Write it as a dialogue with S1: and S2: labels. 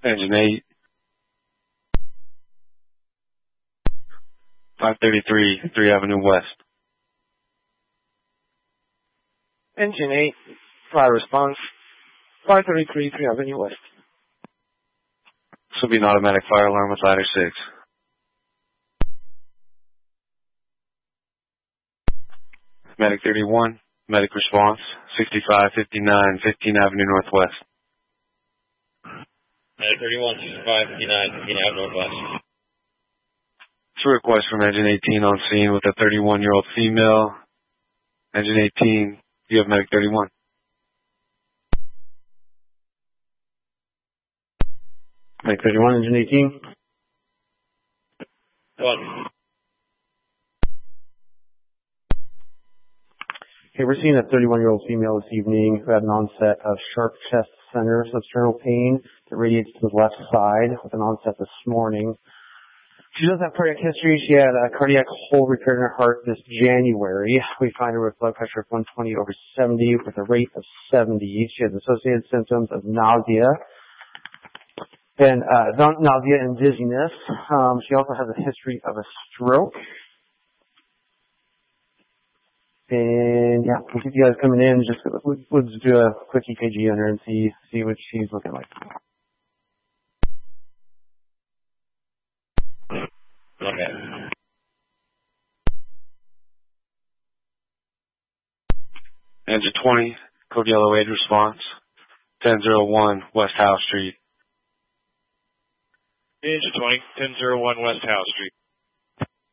S1: Engine 8. 533, 3 Avenue West.
S2: Engine 8, fire response, 533, 3 Avenue West.
S1: This will be an automatic fire alarm with ladder 6. Medic 31, medic response, 6559, 15 Avenue Northwest.
S3: Medic 31, 6559, 15 Avenue Northwest.
S1: It's a request from Engine 18 on scene with a 31-year-old female. Engine 18, you have medic 31.
S2: Medic 31, Engine 18.
S3: 1.
S2: Okay, we're seeing a 31-year-old female this evening who had an onset of sharp chest center substernal pain that radiates to the left side with an onset this morning. She does have cardiac history. She had a cardiac hole repaired in her heart this January. We find her with blood pressure of 120/70 with a rate of 70. She has associated symptoms of nausea and dizziness. She also has a history of a stroke. And yeah, we'll keep you guys coming in. We'll just do a quick EKG on her and see what she's looking like.
S3: Okay.
S1: Engine 20, code yellow 8 response, 1001 West Howe Street.
S4: Engine 20, 1001 West Howe Street.